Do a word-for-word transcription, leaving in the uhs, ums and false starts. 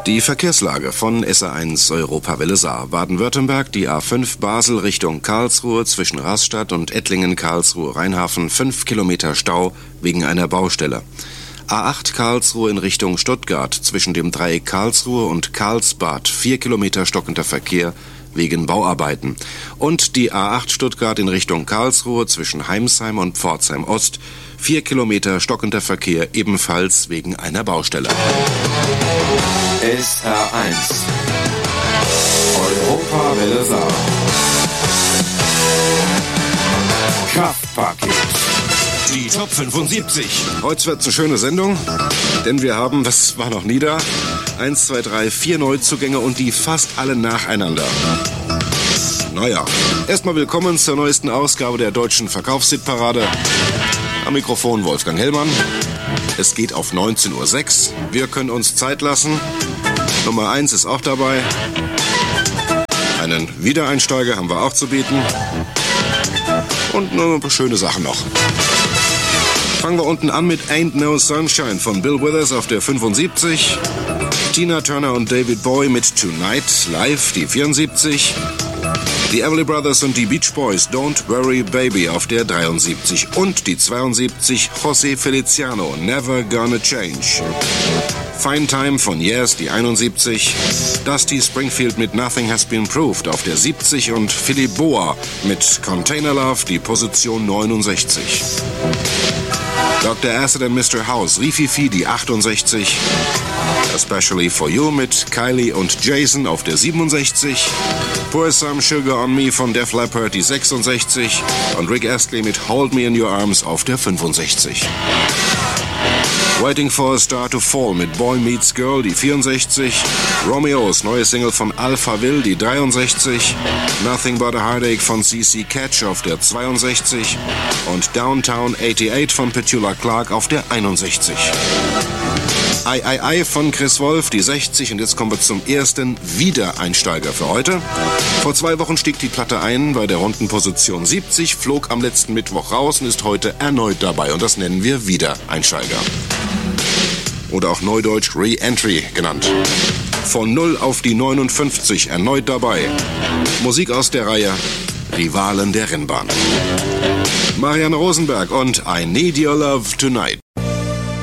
Die Verkehrslage von S A eins Europawelle Saar. Baden-Württemberg, die A fünf Basel Richtung Karlsruhe zwischen Rastatt und Ettlingen-Karlsruhe-Rheinhafen, fünf Kilometer Stau wegen einer Baustelle. A acht Karlsruhe in Richtung Stuttgart zwischen dem Dreieck Karlsruhe und Karlsbad, vier Kilometer stockender Verkehr wegen Bauarbeiten. Und die A acht Stuttgart in Richtung Karlsruhe zwischen Heimsheim und Pforzheim Ost, vier Kilometer stockender Verkehr ebenfalls wegen einer Baustelle. S R eins Europawelle Saar. Kraftpaket. Die Top fünfundsiebzig. Heute wird's eine schöne Sendung, denn wir haben, was war noch nie da, eins, zwei, drei, vier Neuzugänge und die fast alle nacheinander. Naja, erstmal willkommen zur neuesten Ausgabe der deutschen Verkaufshitparade. Am Mikrofon Wolfgang Hellmann. Es geht auf neunzehn Uhr sechs. Wir können uns Zeit lassen. Nummer eins ist auch dabei. Einen Wiedereinsteiger haben wir auch zu bieten. Und nur ein paar schöne Sachen noch. Fangen wir unten an mit Ain't No Sunshine von Bill Withers auf der fünfundsiebzig. Tina Turner und David Bowie mit Tonight live, die vierundsiebzig. Die Everly Brothers und die Beach Boys, Don't Worry Baby auf der dreiundsiebzig. Und die zweiundsiebzig, José Feliciano, Never Gonna Change. Fine Time von Yes, die einundsiebzig. Dusty Springfield mit Nothing Has Been Proved auf der siebzig. Und Philip Boa mit Container Love, die Position neunundsechzig. Doktor Acid and Mister House, Rififi, die achtundsechzig. Especially for You mit Kylie und Jason auf der siebenundsechzig. Pour Some Sugar on Me von Def Leppard, die sechsundsechzig. Und Rick Astley mit Hold Me in Your Arms auf der fünfundsechzig. Waiting for a Star to Fall mit Boy Meets Girl, die vierundsechzig. Romeos, neue Single von Alphaville, die dreiundsechzig. Nothing But a Heartache von C C Catch auf der zweiundsechzig. Und Downtown achtundachtzig von Petula Clark auf der einundsechzig. Ei, ei, ei von Chris Wolf, die sechzig. Und jetzt kommen wir zum ersten Wiedereinsteiger für heute. Vor zwei Wochen stieg die Platte ein bei der runden Position siebzig, flog am letzten Mittwoch raus und ist heute erneut dabei. Und das nennen wir Wiedereinsteiger. Oder auch neudeutsch Re-Entry genannt. Von null auf die neunundfünfzig, erneut dabei. Musik aus der Reihe Rivalen der Rennbahn. Marianne Rosenberg und I Need Your Love Tonight.